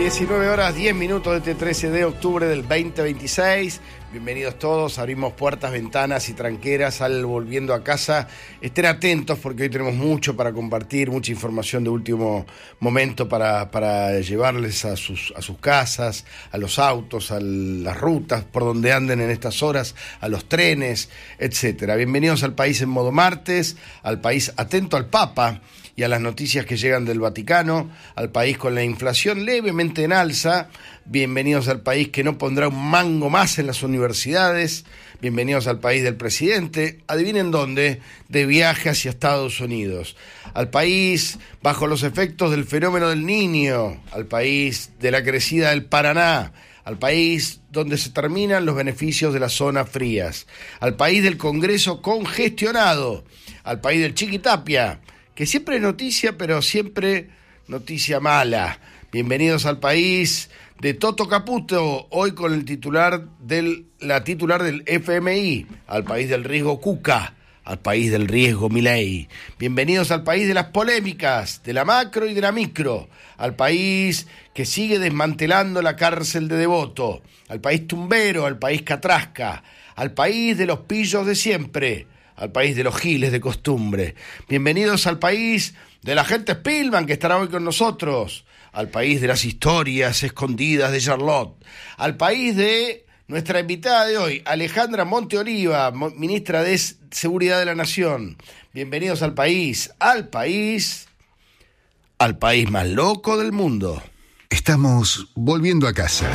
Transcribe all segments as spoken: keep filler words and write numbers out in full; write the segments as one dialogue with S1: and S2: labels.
S1: diecinueve horas, diez minutos de este trece de octubre del veinte veintiséis. Bienvenidos todos, abrimos puertas, ventanas y tranqueras al Volviendo a Casa. Estén atentos porque hoy tenemos mucho para compartir, mucha información de último momento para, para llevarles a sus, a sus casas, a los autos, a las rutas, por donde anden en estas horas, a los trenes, etcétera. Bienvenidos al país en modo martes, al país atento al Papa y a las noticias que llegan del Vaticano, al país con la inflación levemente en alza. Bienvenidos al país que no pondrá un mango más en las universidades. Bienvenidos al país del presidente, adivinen dónde, de viaje hacia Estados Unidos. Al país bajo los efectos del fenómeno del Niño, al país de la crecida del Paraná, al país donde se terminan los beneficios de las zonas frías, al país del Congreso congestionado, al país del Chiquitapia, que siempre es noticia, pero siempre noticia mala. Bienvenidos al país de Toto Caputo, hoy con el titular del, la titular del F M I, al país del riesgo Cuca, al país del riesgo Milei. Bienvenidos al país de las polémicas, de la macro y de la micro, al país que sigue desmantelando la cárcel de Devoto, al país tumbero, al país catrasca, al país de los pillos de siempre, al país de los giles de costumbre. Bienvenidos al país de la gente Spillman, que estará hoy con nosotros, al país de las historias escondidas de Charlotte, al país de nuestra invitada de hoy, Alejandra Monteoliva, ministra de Seguridad de la Nación. Bienvenidos al país, al país, al país más loco del mundo.
S2: Estamos volviendo a casa.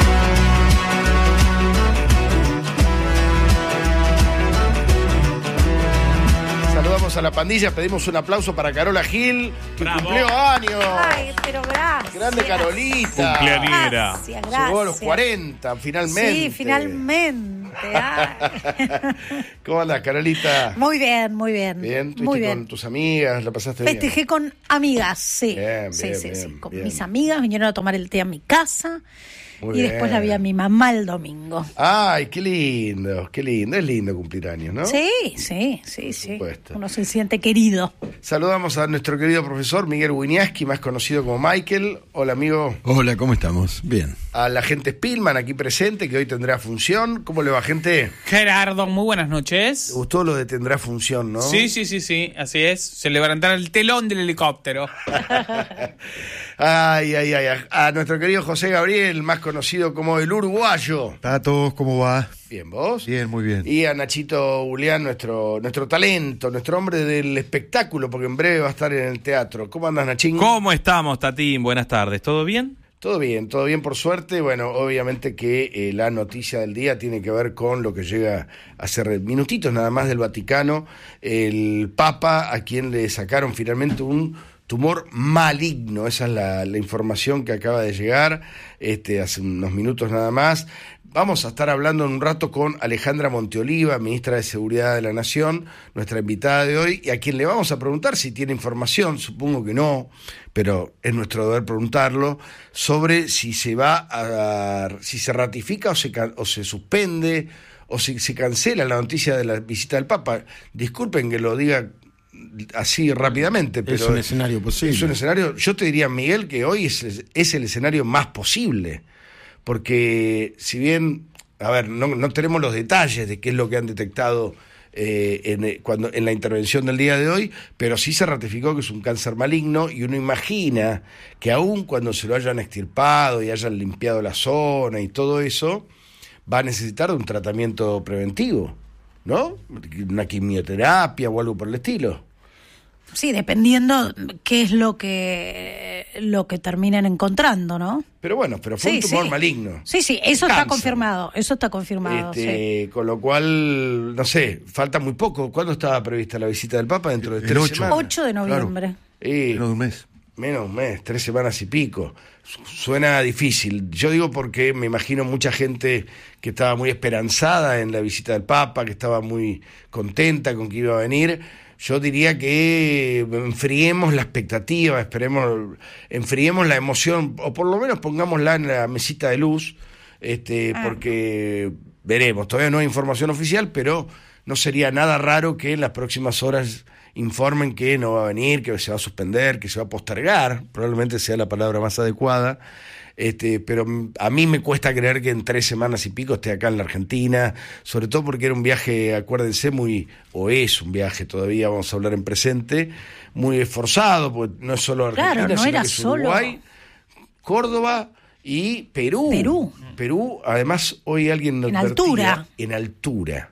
S1: Saludamos a la pandilla, pedimos un aplauso para Carola Gil, que
S3: ¡bravo!
S1: Cumplió años.
S4: Ay, pero gracias.
S1: Grande Carolita.
S3: Cumpleañera.
S4: Gracias, gracias.
S1: Llegó a los cuarenta, finalmente.
S4: Sí, finalmente. Ay.
S1: ¿Cómo andás, Carolita?
S4: Muy bien, muy bien.
S1: Bien, ¿estuviste
S4: muy bien.
S1: con tus amigas? ¿La pasaste bien?
S4: Festejé con amigas, sí.
S1: Bien,
S4: sí,
S1: bien,
S4: sí,
S1: bien,
S4: sí. Con
S1: bien.
S4: mis amigas vinieron a tomar el té a mi casa.
S1: Muy
S4: y después
S1: bien.
S4: la vi a mi mamá el domingo.
S1: Ay, qué lindo, qué lindo. Es lindo cumplir años, ¿no?
S4: Sí, sí, sí, sí.
S1: supuesto.
S4: Uno se siente querido.
S1: Saludamos a nuestro querido profesor Miguel Winiaski, más conocido como Michael. Hola, amigo.
S2: Hola, ¿cómo estamos? Bien.
S1: A la gente Spillman aquí presente, que hoy tendrá función. ¿Cómo le va, gente?
S3: Gerardo, muy buenas noches.
S1: ¿Te gustó lo de tendrá función, no?
S3: Sí, sí, sí, sí, así es. Se levantará el telón del helicóptero.
S1: Ay, ay, ay. A, a nuestro querido José Gabriel, más conocido como el uruguayo.
S2: Tato, ¿cómo va?
S1: Bien, ¿vos?
S2: Bien, muy bien.
S1: Y a Nachito Julián, nuestro, nuestro talento, nuestro hombre del espectáculo, porque en breve va a estar en el teatro. ¿Cómo andas, Nachín?
S5: ¿Cómo estamos, Tatín? Buenas tardes. ¿Todo bien?
S1: Todo bien, todo bien por suerte. Bueno, obviamente que eh, la noticia del día tiene que ver con lo que llega hace minutitos nada más del Vaticano. El Papa, a quien le sacaron finalmente un tumor maligno. Esa es la, la información que acaba de llegar este, hace unos minutos nada más. Vamos a estar hablando en un rato con Alejandra Monteoliva, ministra de Seguridad de la Nación, nuestra invitada de hoy, y a quien le vamos a preguntar si tiene información, supongo que no, pero es nuestro deber preguntarlo, sobre si se va a, si se ratifica o se, o se suspende o si se cancela la noticia de la visita del Papa. Disculpen que lo diga así rápidamente, pero
S2: es un escenario posible.
S1: Es un escenario, yo te diría, Miguel, que hoy es, es el escenario más posible. Porque si bien, a ver, no, no tenemos los detalles de qué es lo que han detectado eh, en, cuando, en la intervención del día de hoy, pero sí se ratificó que es un cáncer maligno y uno imagina que aún cuando se lo hayan extirpado y hayan limpiado la zona y todo eso, va a necesitar de un tratamiento preventivo, ¿no? Una quimioterapia o algo por el estilo.
S4: Sí, dependiendo qué es lo que lo que terminen encontrando, ¿no?
S1: Pero bueno, pero fue
S4: sí,
S1: un tumor
S4: sí.
S1: maligno.
S4: Sí, sí, eso
S1: Cáncer.
S4: está confirmado, eso está confirmado.
S1: Este,
S4: sí.
S1: Con lo cual, no sé, falta muy poco. ¿Cuándo estaba prevista la visita del Papa? Dentro de
S2: El
S1: tres
S2: ocho.
S1: semanas.
S4: ocho de noviembre.
S1: Eh,
S2: Menos de un mes.
S1: menos de un mes, tres semanas y pico. Suena difícil. Yo digo porque me imagino mucha gente que estaba muy esperanzada en la visita del Papa, que estaba muy contenta con que iba a venir. Yo diría que enfriemos la expectativa, esperemos, enfriemos la emoción, o por lo menos pongámosla en la mesita de luz, este, ah. porque veremos, todavía no hay información oficial, pero no sería nada raro que en las próximas horas informen que no va a venir, que se va a suspender, que se va a postergar, probablemente sea la palabra más adecuada. Este, pero a mí me cuesta creer que en tres semanas y pico esté acá en la Argentina, sobre todo porque era un viaje, acuérdense, muy, o es un viaje todavía, vamos a hablar en presente, muy esforzado, porque no es solo Argentina,
S4: claro, no
S1: sino
S4: era
S1: que es
S4: solo
S1: Uruguay, Córdoba y Perú.
S4: Perú.
S1: Perú, además, hoy alguien nos
S4: En
S1: advertía,
S4: altura.
S1: En altura.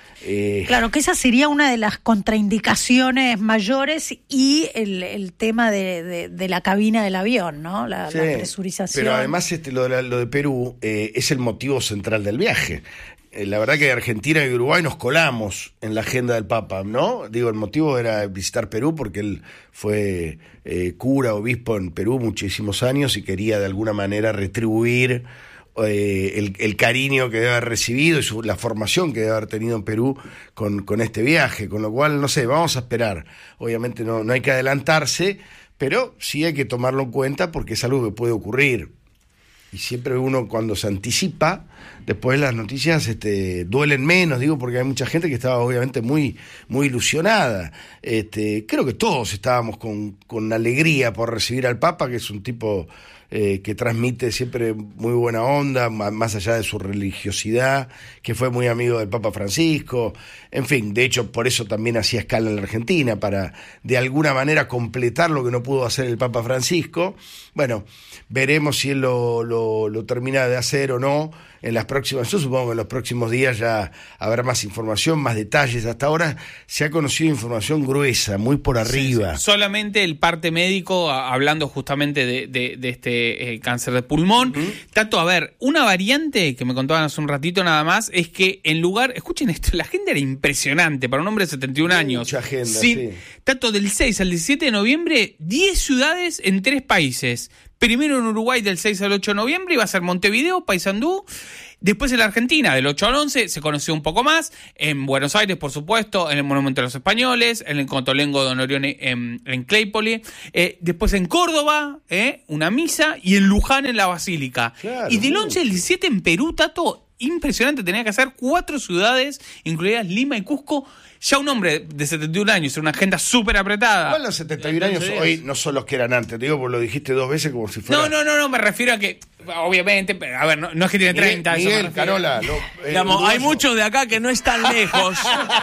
S1: Eh,
S4: Claro, que esa sería una de las contraindicaciones mayores y el, el tema de, de, de la cabina del avión, ¿no? La,
S1: sí,
S4: la presurización.
S1: pero además este, lo, de la- lo de Perú eh, es el motivo central del viaje. Eh, la verdad que Argentina y Uruguay nos colamos en la agenda del Papa, ¿no? Digo, el motivo era visitar Perú porque él fue eh, cura, obispo en Perú muchísimos años y quería de alguna manera retribuir Eh, el, el cariño que debe haber recibido y su, la formación que debe haber tenido en Perú con, con este viaje, con lo cual, no sé, vamos a esperar. Obviamente no, no hay que adelantarse, pero sí hay que tomarlo en cuenta porque es algo que puede ocurrir. Y siempre uno cuando se anticipa, después las noticias este, duelen menos, digo, porque hay mucha gente que estaba obviamente muy, muy ilusionada. Este, creo que todos estábamos con, con alegría por recibir al Papa, que es un tipo eh, que transmite siempre muy buena onda, más allá de su religiosidad, que fue muy amigo del Papa Francisco. En fin, de hecho, por eso también hacía escala en la Argentina, para de alguna manera completar lo que no pudo hacer el Papa Francisco. Bueno, veremos si él lo, lo, lo termina de hacer o no en las próximas, yo supongo que en los próximos días ya habrá más información, más detalles. Hasta ahora se ha conocido información gruesa, muy por arriba.
S3: Sí, sí. Solamente el parte médico, a, hablando justamente de, de, de este eh, cáncer de pulmón. Uh-huh. Tato, a ver, una variante que me contaban hace un ratito nada más, es que en lugar, escuchen esto, la agenda era impresionante para un hombre de setenta y un años.
S1: Mucha agenda,
S3: sí.
S1: sí.
S3: Tato, del seis al diecisiete de noviembre, diez ciudades en tres países. Primero en Uruguay del seis al ocho de noviembre, iba a ser Montevideo, Paysandú. Después en la Argentina, del ocho al once, se conoció un poco más. En Buenos Aires, por supuesto, en el Monumento de los Españoles, en el Cotolengo Don Orione en, en Claypole. Eh, después en Córdoba, eh, una misa, y en Luján, en la Basílica.
S1: Claro,
S3: y del
S1: muy
S3: once al diecisiete en Perú, Tato, impresionante, tenía que hacer cuatro ciudades, incluidas Lima y Cusco. Ya un hombre de setenta y un años, en una agenda súper apretada.
S1: Igual los setenta y un años hoy no son los que eran antes, te digo, porque lo dijiste dos veces como si fuera...
S3: No, no, no, no, me refiero a que, obviamente, a ver, no, no es que tiene treinta.
S1: Miguel,
S3: eso
S1: Miguel Carola, lo, eh,
S6: Digamos, hay muchos de acá que no están lejos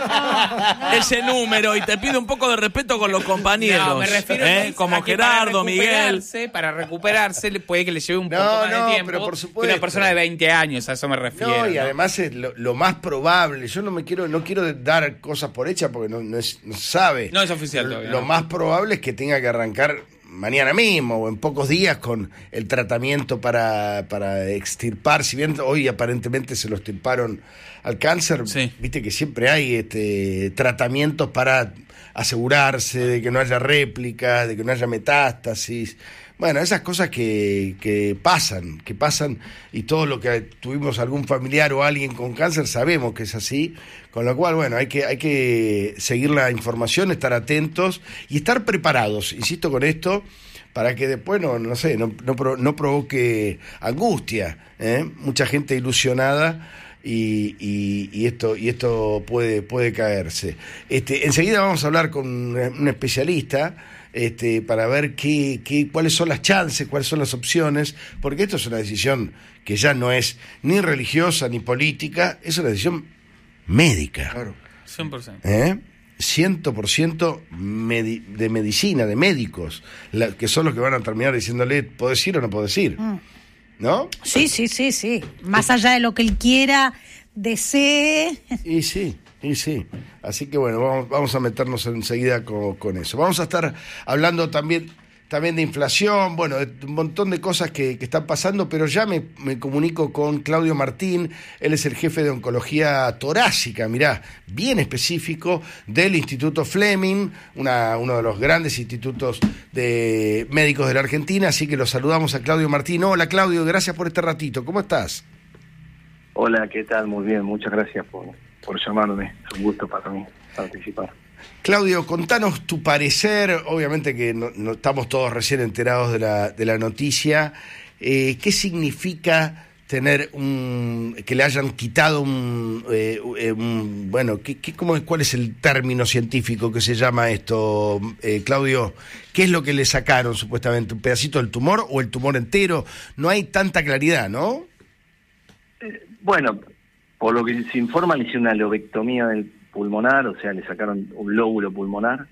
S6: ese número, y te pido un poco de respeto con los compañeros.
S3: No, me refiero
S6: ¿eh?
S3: a
S6: como
S3: que
S6: Gerardo,
S3: para
S6: Miguel.
S3: Para recuperarse, le puede que le lleve un
S1: No,
S3: poco más
S1: no,
S3: de tiempo
S1: pero por
S3: que
S1: supuesto.
S3: una persona de veinte años, a eso me refiero.
S1: No, y
S3: ¿no?
S1: además es lo, lo más probable, yo no me quiero, no quiero dar cosas por hechas porque no, no, es, no se sabe.
S3: No es oficial
S1: lo,
S3: todavía.
S1: Lo
S3: ¿no?
S1: más probable es que tenga que arrancar mañana mismo o en pocos días con el tratamiento para, para extirpar, si bien hoy aparentemente se lo extirparon al cáncer,
S3: Sí.
S1: viste que siempre hay este tratamientos para asegurarse de que no haya réplicas, de que no haya metástasis. Bueno, esas cosas que, que pasan, que pasan, y todo lo que tuvimos algún familiar o alguien con cáncer sabemos que es así, con lo cual, bueno, hay que, hay que seguir la información, estar atentos y estar preparados, insisto con esto, para que después no, no sé, no, no, pro, no provoque angustia, ¿eh? Mucha gente ilusionada. Y, y, y esto y esto puede puede caerse. Este, enseguida vamos a hablar con un especialista este, para ver qué, qué cuáles son las chances, cuáles son las opciones, porque esto es una decisión que ya no es ni religiosa ni política, es una decisión médica.
S3: Claro. cien por ciento.
S1: ¿Eh? cien por ciento medi- de medicina, de médicos, la, que son los que van a terminar diciéndole, ¿podés ir o no podés ir? Mm. ¿No?
S4: Sí, sí, sí, sí. Más allá de lo que él quiera, desee.
S1: Y sí, y sí. Así que bueno, vamos, vamos a meternos enseguida con, con eso. Vamos a estar hablando también, también de inflación, bueno, de un montón de cosas que, que están pasando, pero ya me, me comunico con Claudio Martín, él es el jefe de oncología torácica, mirá, bien específico, del Instituto Fleming, una, uno de los grandes institutos de médicos de la Argentina, así que lo saludamos a Claudio Martín. Hola Claudio, gracias por este ratito, ¿cómo estás?
S7: Hola, ¿qué tal? Muy bien, muchas gracias por, por llamarme, es un gusto para mí participar.
S1: Claudio, contanos tu parecer, obviamente que no, no estamos todos recién enterados de la, de la noticia, eh, ¿qué significa tener un, que le hayan quitado un, eh, un bueno, ¿qué, qué, cómo, ¿cuál es el término científico que se llama esto, eh, Claudio? ¿Qué es lo que le sacaron supuestamente? ¿Un pedacito del tumor o el tumor entero? No hay tanta claridad, ¿no?
S7: Eh, bueno, por lo que se informa, le hicieron una lobectomía del pulmonar, o sea, le sacaron un lóbulo pulmonar.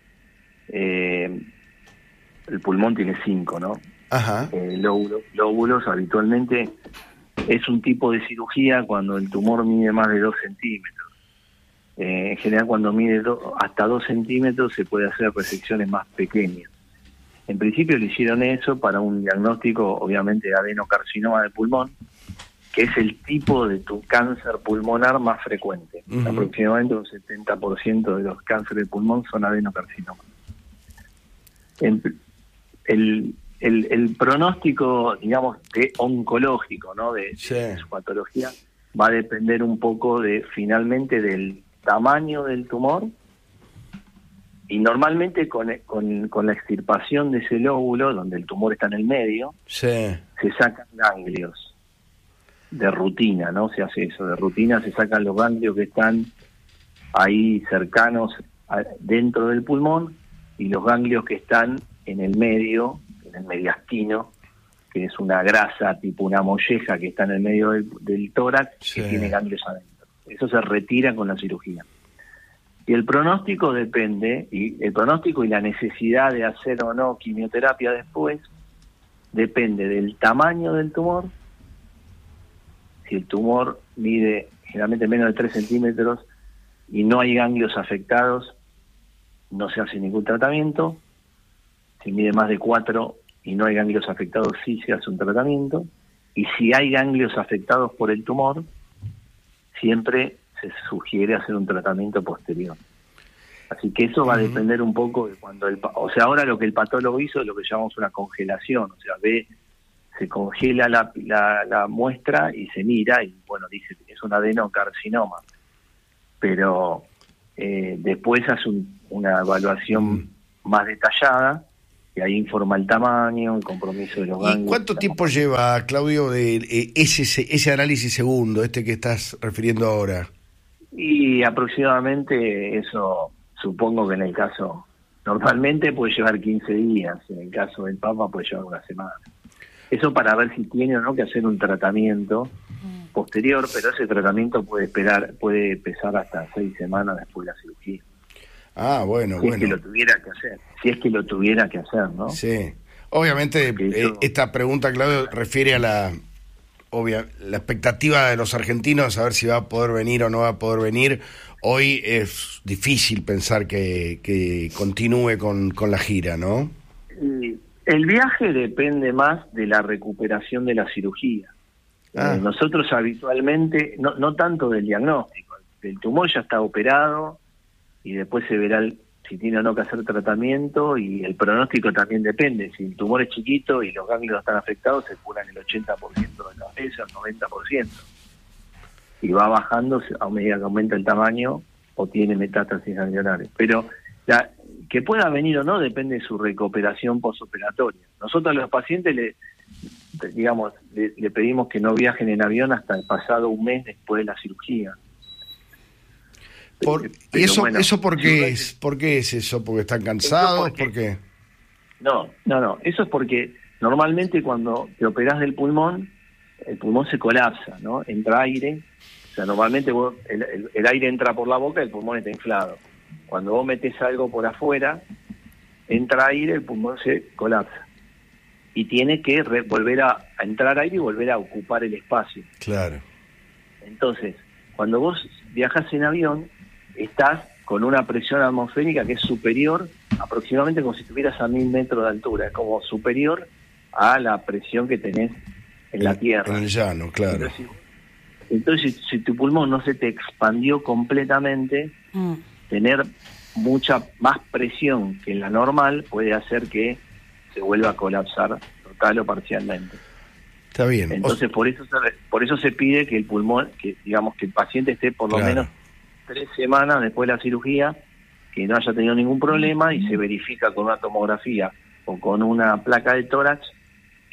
S7: Eh, el pulmón tiene cinco, ¿no?
S1: Ajá.
S7: Eh, lóbulos, lóbulos habitualmente es un tipo de cirugía cuando el tumor mide más de dos centímetros. Eh, en general, cuando mide do, hasta dos centímetros se puede hacer resecciones más pequeñas. En principio le hicieron eso para un diagnóstico, obviamente, de adenocarcinoma de pulmón, que es el tipo de tu cáncer pulmonar más frecuente. Uh-huh. Aproximadamente un setenta por ciento de los cánceres de pulmón son adenocarcinomas. El, el, el, el pronóstico, digamos, de oncológico, ¿no? De, sí. de su patología, va a depender un poco de, finalmente, del tamaño del tumor, y normalmente con, con, con la extirpación de ese lóbulo, donde el tumor está en el medio,
S1: sí.
S7: se sacan ganglios. De rutina, ¿no? Se hace eso, de rutina se sacan los ganglios que están ahí cercanos a, dentro del pulmón, y los ganglios que están en el medio, en el mediastino, que es una grasa tipo una molleja que está en el medio del, del tórax, sí. que tiene ganglios adentro. Eso se retira con la cirugía. Y el pronóstico depende, y el pronóstico y la necesidad de hacer o no quimioterapia después, depende del tamaño del tumor. Si el tumor mide generalmente menos de tres centímetros y no hay ganglios afectados, no se hace ningún tratamiento. Si mide más de cuatro y no hay ganglios afectados, sí se hace un tratamiento. Y si hay ganglios afectados por el tumor, siempre se sugiere hacer un tratamiento posterior. Así que eso va a depender un poco de cuando el... O sea, ahora lo que el patólogo hizo es lo que llamamos una congelación, o sea, ve... se congela la, la, la muestra y se mira y, bueno, dice es un adenocarcinoma. Pero eh, después hace un, una evaluación mm. más detallada, y ahí informa el tamaño, el compromiso de los ganglios.
S1: ¿Y cuánto tiempo lleva, Claudio, de eh, ese, ese análisis segundo, este que estás refiriendo ahora?
S7: Y aproximadamente eso, supongo que en el caso, normalmente puede llevar quince días, en el caso del Papa puede llevar una semana. Eso para ver si tiene o no que hacer un tratamiento posterior, pero ese tratamiento puede esperar, puede empezar hasta seis semanas después de la cirugía.
S1: Ah, bueno,
S7: si
S1: bueno.
S7: Si es que lo tuviera que hacer, si es que lo tuviera que hacer, ¿no?
S1: Sí. Obviamente, eh, eso... esta pregunta, Claudio, refiere a la obvia, la expectativa de los argentinos, a ver si va a poder venir o no va a poder venir. Hoy es difícil pensar que, que continúe con, con la gira, ¿no?
S7: Y... El viaje depende más de la recuperación de la cirugía. Ah. Eh, nosotros habitualmente, no, no tanto del diagnóstico, el tumor ya está operado y después se verá el, si tiene o no que hacer tratamiento, y el pronóstico también depende. Si el tumor es chiquito y los ganglios están afectados, se curan el ochenta por ciento de las veces, el noventa por ciento. Y va bajando a medida que aumenta el tamaño o tiene metástasis ganglionares. Pero la... que pueda venir o no depende de su recuperación postoperatoria. Nosotros a los pacientes le, digamos, le, le pedimos que no viajen en avión hasta el pasado un mes después de la cirugía.
S1: Por, ¿Y eso, bueno, eso por qué es? ¿Por qué es eso? ¿Porque están cansados? Porque, ¿por qué?
S7: No, no, no. Eso es porque normalmente cuando te operás del pulmón, el pulmón se colapsa, ¿no? Entra aire. O sea, normalmente vos, el, el, el aire entra por la boca y el pulmón está inflado. Cuando vos metés algo por afuera, entra aire, el pulmón se colapsa. Y tiene que re- volver a, a entrar aire y volver a ocupar el espacio.
S1: Claro.
S7: Entonces, cuando vos viajas en avión, estás con una presión atmosférica que es superior, aproximadamente como si estuvieras a mil metros de altura, es como superior a la presión que tenés en, en la tierra.
S1: En el llano, claro.
S7: Entonces, entonces si, si tu pulmón no se te expandió completamente, mm. tener mucha más presión que la normal puede hacer que se vuelva a colapsar total o parcialmente.
S1: Está bien.
S7: Entonces, o... por eso se, por eso se pide que el pulmón, que digamos que el paciente esté por lo claro. menos tres semanas después de la cirugía, que no haya tenido ningún problema, y se verifica con una tomografía o con una placa de tórax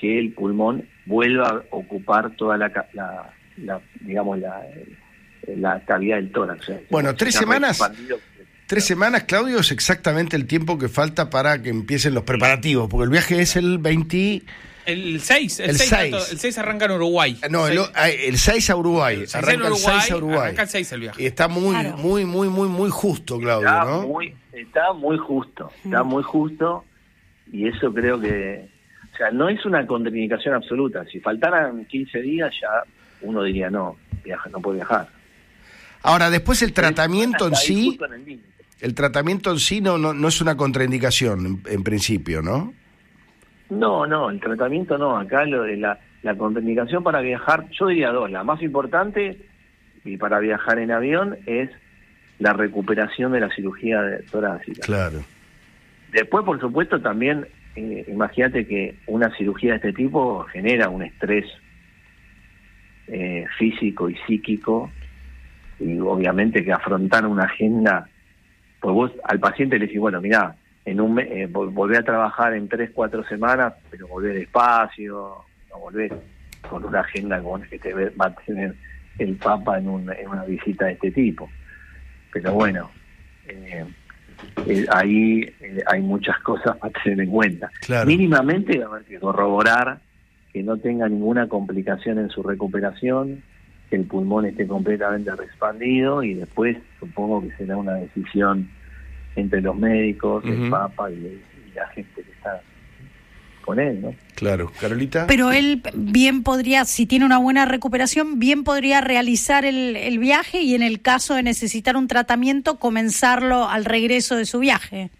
S7: que el pulmón vuelva a ocupar toda la, la, la digamos, la, la cavidad del tórax. O sea,
S1: bueno, tres semanas,
S7: expandido.
S1: tres semanas, Claudio, es exactamente el tiempo que falta para que empiecen los preparativos, porque el viaje es el veinte...
S3: El seis, el,
S1: El
S3: seis,
S1: seis.
S3: dato- el seis arranca en Uruguay.
S1: No, el, el seis a Uruguay,
S3: El seis
S1: arranca
S3: en
S1: el seis a Uruguay.
S3: Arranca el seis el viaje.
S1: Y está muy,
S4: Claro.
S1: muy, muy, muy, muy justo, Claudio,
S7: Está
S1: ¿no?
S7: muy, está muy justo, está muy justo, y eso creo que, o sea, no es una contraindicación absoluta. Si faltaran quince días ya uno diría no, viaja, no puede viajar.
S1: Ahora, después el tratamiento en
S7: Está ahí
S1: sí,
S7: justo en el límite.
S1: el tratamiento en sí no, no, no es una contraindicación en, en principio, ¿no?
S7: No, no, el tratamiento no. Acá lo de la, la contraindicación para viajar, yo diría dos. La más importante y para viajar en avión es la recuperación de la cirugía de torácica.
S1: Claro.
S7: Después, por supuesto, también eh, imagínate que una cirugía de este tipo genera un estrés eh, físico y psíquico, y obviamente que afrontar una agenda, pues vos al paciente le decís, bueno, mirá, en un mes, eh, vol- volvé a trabajar en tres, cuatro semanas, pero volvé despacio, no volvés con una agenda con que te ve- va a tener el Papa en, un, en una visita de este tipo. Pero bueno, eh, eh, ahí eh, hay muchas cosas para tener en cuenta.
S1: Claro.
S7: Mínimamente va a haber que corroborar que no tenga ninguna complicación en su recuperación, que el pulmón esté completamente expandido, y después supongo que será una decisión entre los médicos,
S1: Ujú.
S7: el Papa y, y la gente que está con él, ¿no?
S1: Claro. Carolita.
S4: Pero él bien podría, si tiene una buena recuperación, bien podría realizar el, el viaje y en el caso de necesitar un tratamiento, comenzarlo al regreso de su viaje.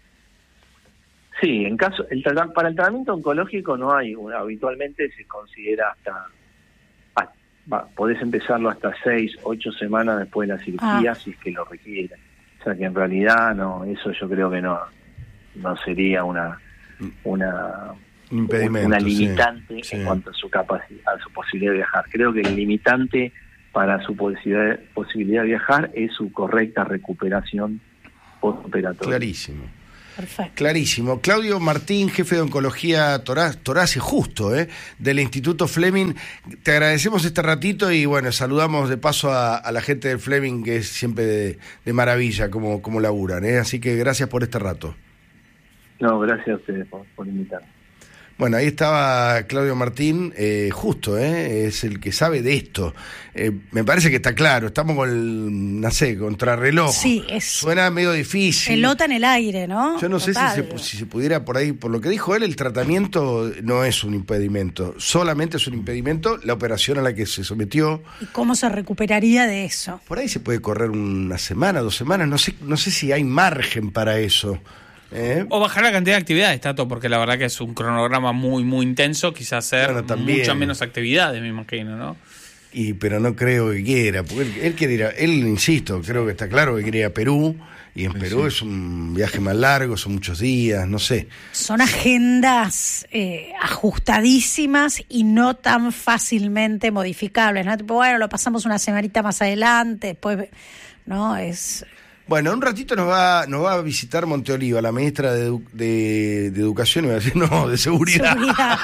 S7: Sí, en caso el trata- para el tratamiento oncológico no hay, una- habitualmente se considera hasta, hasta va, podés empezarlo hasta seis, ocho semanas después de la cirugía,
S4: Ah.
S7: si es que lo requiere. O sea que en realidad no, eso yo creo que no, no sería una una
S1: Impedimento,
S7: una
S1: sí,
S7: limitante
S1: sí.
S7: en cuanto a su capacidad, a su posibilidad de viajar. Creo que el limitante para su posibilidad, posibilidad de viajar es su correcta recuperación postoperatoria.
S1: Clarísimo.
S4: Perfecto.
S1: Clarísimo. Claudio Martín, jefe de oncología torá- torácica, justo, ¿eh? del Instituto Fleming. Te agradecemos este ratito y bueno, saludamos de paso a, a la gente del Fleming, que es siempre de, de maravilla como, como laburan, ¿eh? Así que gracias por este rato.
S7: No, gracias a ustedes por, por invitarme.
S1: Bueno, ahí estaba Claudio Martín, eh, justo, ¿eh? es el que sabe de esto. Eh, me parece que está claro, estamos con el, no sé, contrarreloj.
S4: Sí, es
S1: Suena medio difícil.
S4: pelota en el aire, ¿no?
S1: Yo no sé si
S4: Total.
S1: se, si se pudiera por ahí, por lo que dijo él, el tratamiento no es un impedimento, solamente es un impedimento la operación a la que se sometió.
S4: ¿Y cómo se recuperaría de eso?
S1: Por ahí se puede correr una semana, dos semanas, no sé, no sé si hay margen para eso. ¿eh?
S3: O bajar la cantidad de actividades, Tato, porque la verdad que es un cronograma muy, muy intenso, quizás hacer
S1: Bueno, también.
S3: muchas menos actividades, me imagino, ¿no?
S1: Y pero no creo que quiera, porque él, él quiere ir a, él, insisto, creo que está claro que quiere ir a Perú, y en Perú es un viaje más largo, son muchos días, no sé.
S4: Son agendas eh, ajustadísimas y no tan fácilmente modificables, ¿no? Tipo, bueno, lo pasamos una semanita más adelante, después, ¿no? Es...
S1: Bueno, en un ratito nos va, nos va a visitar Monteoliva, la ministra de, edu- de, de Educación, iba a decir, no, de Seguridad.
S4: Seguridad.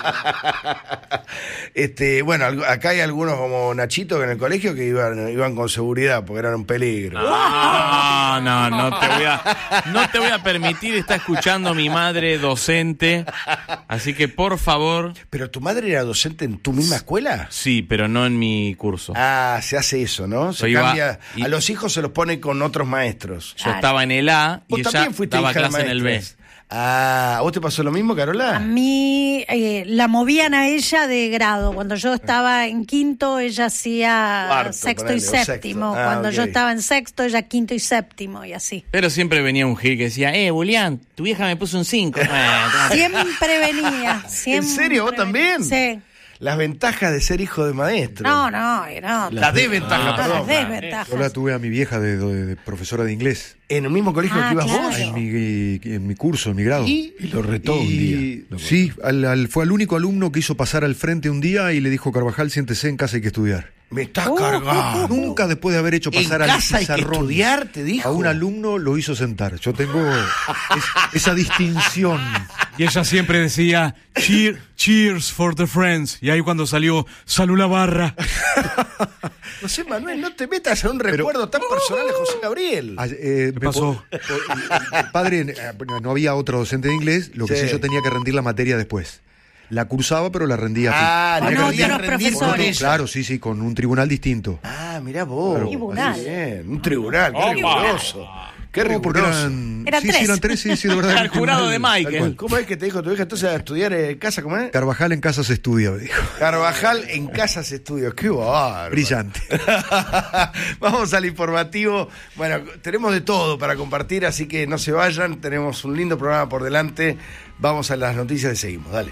S1: este, bueno, algo- acá hay algunos como Nachito que en el colegio que iban, iban con seguridad porque eran un peligro.
S6: No, no, no te voy a, no te voy a permitir, está escuchando mi madre docente, así que por favor,
S1: ¿Pero tu madre era docente en tu misma escuela?
S6: sí, pero no en mi curso.
S1: Ah, se hace eso, ¿no? Se
S6: Yo iba-
S1: cambia,
S6: y-
S1: a los hijos se los pone con otros maestros.
S6: Yo estaba en el A
S1: Vos
S6: y ella
S1: también fuiste
S6: daba
S1: hija de
S6: clase en el B.
S1: maestras. Ah, ¿a vos te pasó lo mismo,
S4: A
S1: Carola?
S4: mí eh, la movían a ella de grado. Cuando yo estaba en quinto, ella hacía
S1: Cuarto,
S4: sexto
S1: ponele,
S4: y
S1: o sexto.
S4: séptimo.
S1: Ah,
S4: Cuando
S1: ok.
S4: yo estaba en sexto, ella quinto y séptimo, y así.
S6: Pero siempre venía un gil que decía, eh, Julián, tu vieja me puso un cinco.
S4: Siempre venía. Siempre
S1: serio, vos
S4: venía.
S1: también?
S4: Sí.
S1: Las ventajas de ser hijo de maestro.
S4: No, no, no.
S1: Las desventajas,
S4: no,
S1: perdón.
S4: las desventajas.
S2: Yo la tuve a mi vieja de, de- de profesora de inglés
S1: ¿En el mismo colegio
S4: Ah,
S1: que ibas
S4: claro.
S1: vos?
S2: en mi, en mi curso, en mi grado.
S1: ¿Y?
S2: Y
S8: lo retó un día. Lo
S2: Sí, al, al- fue el único alumno que hizo pasar al frente un día y le dijo, Carvajal, siéntese, en casa hay que estudiar.
S1: Me estás
S4: Uh,
S1: cargando.
S2: Nunca después de haber hecho pasar
S1: En
S2: al
S1: casa hay que
S2: pizarrón
S1: estudiar, te dijo.
S2: a un alumno, lo hizo sentar. Yo tengo es- esa distinción.
S8: Y ella siempre decía, Cheer, cheers for the friends. Y ahí cuando salió, salud la barra.
S1: José Manuel, no te metas en un recuerdo tan personal de José Gabriel.
S2: Ah, eh,
S8: ¿Qué
S2: me
S8: pasó?
S2: po- po- el padre, eh, bueno, no había otro docente de inglés, lo que
S1: Sí.
S2: sí yo tenía que rendir la materia después. La cursaba, pero la rendía.
S1: Ah,
S2: así.
S1: la
S2: Tenía que
S1: rendías
S4: otros
S1: rendir con
S4: profesores.
S1: ella.
S2: Claro, sí, sí, con un tribunal distinto.
S1: Ah, mirá vos.
S4: Tribunal.
S1: Así bien, un tribunal, qué riguroso. Qué
S2: No, porque
S1: riguroso.
S2: eran,
S4: Eran
S2: sí,
S4: tres.
S2: sí, eran tres, sí, sí, de verdad.
S6: El jurado de
S2: Tal
S6: Michael.
S2: cual.
S1: ¿Cómo es que te dijo tu hija entonces a estudiar en casa? ¿Cómo es?
S2: Carvajal en casa se estudia, me dijo.
S1: Carvajal en Casas Estudios. Qué bárbaro.
S2: Brillante.
S1: Vamos al informativo. Bueno, tenemos de todo para compartir, así que no se vayan. Tenemos un lindo programa por delante. Vamos a las noticias y seguimos. Dale.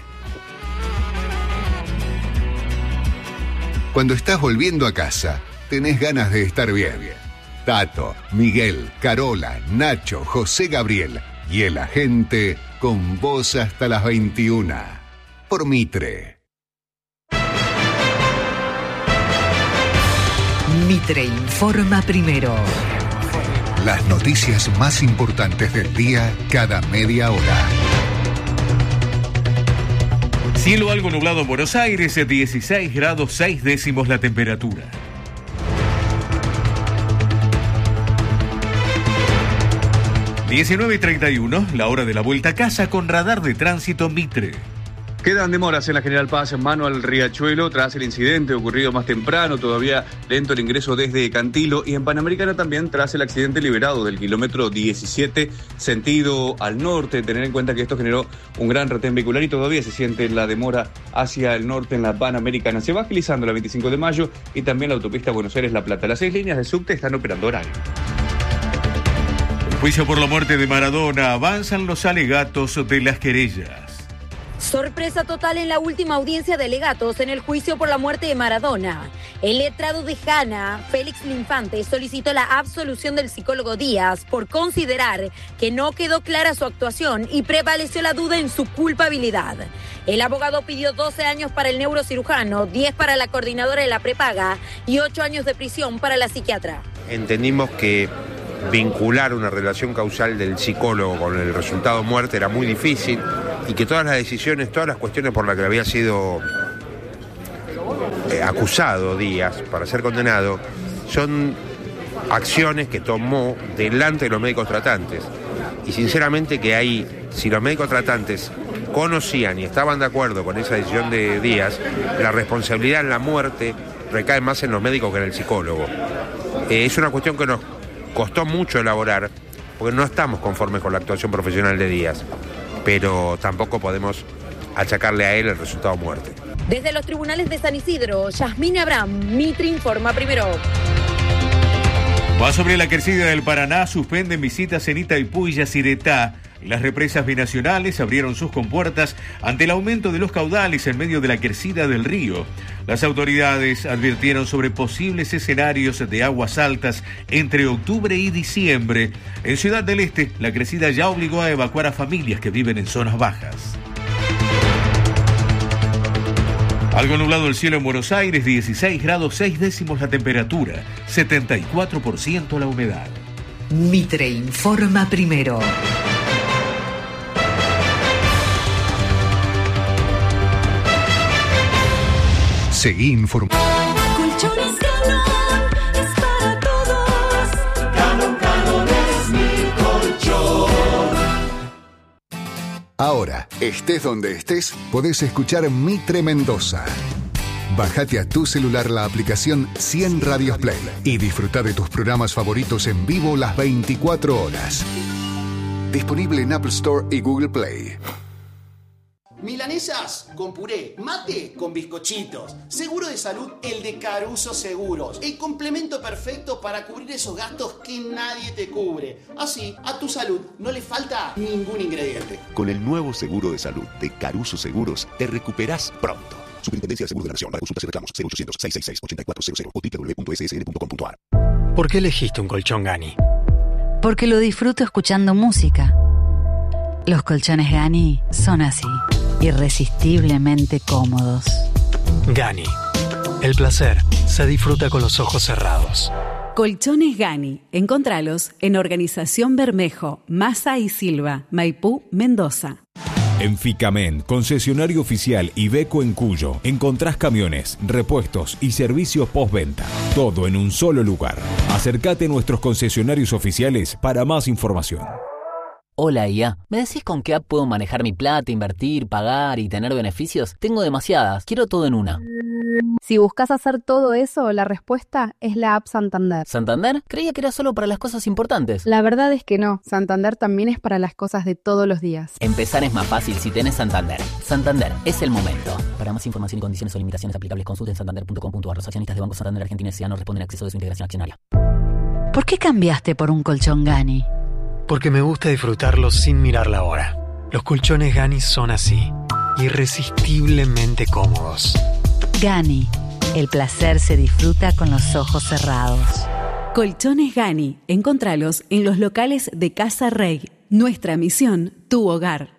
S9: Cuando estás volviendo a casa, tenés ganas de estar bien. Tato, Miguel, Carola, Nacho, José Gabriel y el agente con vos hasta las veintiuna. Por Mitre.
S10: Mitre informa primero.
S9: Las noticias más importantes del día cada media hora.
S11: Cielo algo nublado en Buenos Aires, dieciséis grados seis décimos la temperatura. diecinueve y treinta y uno, la hora de la vuelta a casa con radar de tránsito Mitre.
S12: Quedan demoras en la General Paz en mano al Riachuelo tras el incidente ocurrido más temprano, todavía lento el ingreso desde Cantilo, y en Panamericana también tras el accidente liberado del kilómetro diecisiete sentido al norte. Tener en cuenta que esto generó un gran retén vehicular y todavía se siente la demora hacia el norte en la Panamericana. Se va agilizando la veinticinco de mayo y también la autopista Buenos Aires-La Plata. Las seis líneas de subte están operando horario.
S11: El juicio por la muerte de Maradona, avanzan los alegatos de las querellas.
S13: Sorpresa total en la última audiencia de alegatos en el juicio por la muerte de Maradona. El letrado de Jana, Félix Linfante, solicitó la absolución del psicólogo Díaz por considerar que no quedó clara su actuación y prevaleció la duda en su culpabilidad. El abogado pidió doce años para el neurocirujano, diez para la coordinadora de la prepaga y ocho años de prisión para la psiquiatra.
S14: Entendimos que vincular una relación causal del psicólogo con el resultado muerte era muy difícil y que todas las decisiones, todas las cuestiones por las que había sido eh, acusado Díaz para ser condenado, son acciones que tomó delante de los médicos tratantes. Y sinceramente que ahí, si los médicos tratantes conocían y estaban de acuerdo con esa decisión de Díaz, la responsabilidad en la muerte recae más en los médicos que en el psicólogo. Eh, es una cuestión que nos costó mucho elaborar, porque no estamos conformes con la actuación profesional de Díaz, pero tampoco podemos achacarle a él el resultado muerte.
S13: Desde los tribunales de San Isidro, Yasmín Abraham, Mitre informa primero.
S11: Va sobre la crecida del Paraná, suspenden visitas en Itaipú y Yacyretá. Las represas binacionales abrieron sus compuertas ante el aumento de los caudales en medio de la crecida del río. Las autoridades advirtieron sobre posibles escenarios de aguas altas entre octubre y diciembre. En Ciudad del Este, la crecida ya obligó a evacuar a familias que viven en zonas bajas. Algo nublado el cielo en Buenos Aires, dieciséis grados seis décimos la temperatura, setenta y cuatro por ciento la humedad.
S10: Mitre informa primero.
S9: Seguí informando.
S15: Colchones Galón es para todos. Galón, Galón es mi colchón.
S9: Ahora, estés donde estés, podés escuchar Mitre Mendoza. Bájate a tu celular la aplicación cien Radios Play y disfruta de tus programas favoritos en vivo las veinticuatro horas. Disponible en Apple Store y Google Play.
S16: Milanesas con puré, mate con bizcochitos, seguro de salud el de Caruso Seguros, el complemento perfecto para cubrir esos gastos que nadie te cubre. Así, a tu salud no le falta ningún ingrediente.
S17: Con el nuevo seguro de salud de Caruso Seguros, te recuperás pronto. Superintendencia de Seguros de la Nación. Para consultas y reclamos, cero ochocientos, seiscientos sesenta y seis, ochenta y cuatro cero cero o doble u doble u doble u punto s s n punto com punto a r.
S18: ¿Por qué elegiste un colchón Gani?
S19: Porque lo disfruto escuchando música. Los colchones Gani son así, irresistiblemente cómodos.
S18: Gani, El placer se disfruta con los ojos cerrados.
S20: Colchones Gani. Encontralos en Organización Bermejo, Massa y Silva, Maipú, Mendoza.
S21: En Ficamen, concesionario oficial Iveco en Cuyo, encontrás camiones, repuestos y servicios postventa. Todo en un solo lugar. Acércate a nuestros concesionarios oficiales para más información.
S22: Hola I A, ¿me decís con qué app puedo manejar mi plata, invertir, pagar y tener beneficios? Tengo demasiadas, quiero todo en una.
S23: Si buscas hacer todo eso, la respuesta es la app Santander.
S22: ¿Santander? Creía que era solo para las cosas importantes.
S23: La verdad es que no, Santander también es para las cosas de todos los días.
S22: Empezar es más fácil si tenés Santander. Santander, es el momento. Para más información y condiciones o limitaciones aplicables, consulten santander punto com punto a r. Los accionistas de Banco Santander Argentina S A no responden a acceso de su integración accionaria.
S19: ¿Por qué cambiaste por un colchón Gani?
S18: Porque me gusta disfrutarlo sin mirar la hora. Los colchones Gani son así, irresistiblemente cómodos.
S19: Gani, el placer se disfruta con los ojos cerrados.
S20: Colchones Gani. Encontralos en los locales de Casa Rey. Nuestra misión, tu hogar.